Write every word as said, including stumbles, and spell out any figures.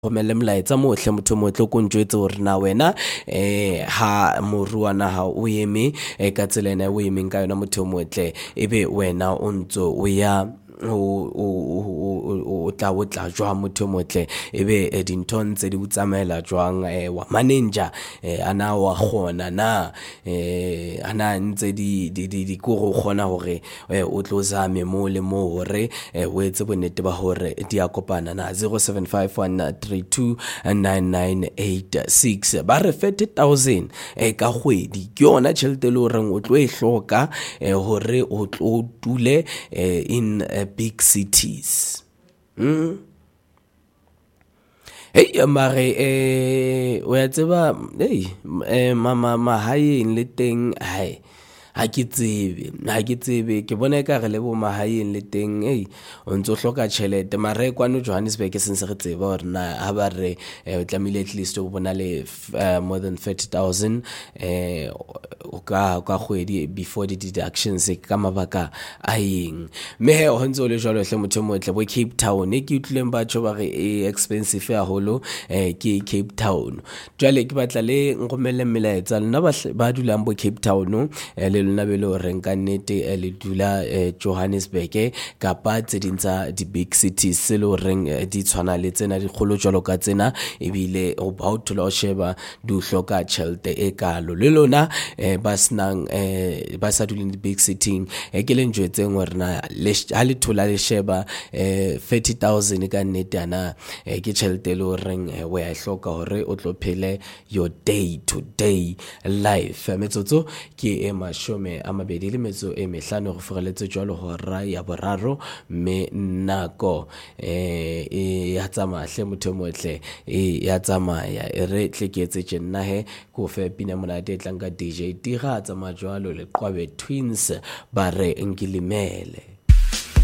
romele molaetsa mohle motho motle ko ntjwetse hore na wena eh ha moruana ha o eme eh, ka tsela ena o emeng ka yona motho motle ebe wena o ntso o ya o o o tla o tla jwa motho motle ebe dintho ntse di utsamaela jwang wa manager ana wa khona na eh ana ntse di di di go go khona hore o tloza memo le mo hore o etse bonnete ba hore di a kopana na zero seven five one three two nine nine eight six ba re thirty thousand e ka kgwedi ke yona tšhelete le reng o tlo e hloka hore o tlo tule in big cities. Mm. Hey mare eh o ya tseba hey eh mama mahaeng le teng hai ha ke tsebe ha ke tsebe ke bona ka re le bo mahaeng le teng hey o ntso hloka tšhelete mare kwano Johannesburg se se re tseba hore na ha ba re o tlamile at least o bona le more than thirty thousand eh o ka ka kgwedi before the deductions ka mabaka a eng me he ho ntso le jwalo hle motho motle bo Cape Town e ke utlwileng batho ba re e expensive ya holo eh ke Cape Town jwale ke batla le ngomelle melaetsa lena ba dulang bo Cape Town le lona be lo renka nnete le dula Johannesburg kapa tse dintsa di big cities se lo reng di tshwana le tsena di kholo jwalo ka tsena ebile o ba o thola o sheba du hloka tšhelete e kalo le lona ba snang ba sa duleng di big city e ke le njwetseng hore na le ha le thola le sheba thirty thousand ka nnete ana ke tšhelete le reng we a hloka hore o tlo phele your day to day life metsotso ke e mashome a mabedi le metso e mehlano go foreletse jwalo hora ya boraro mme nako eh e ya tsamaya hle motho motle e ya tsamaya e re tleketse tjena he ko fe pina monate tlang ka D J Tira tsamaya jwalo le Qwabe Twins ba re ngilimele.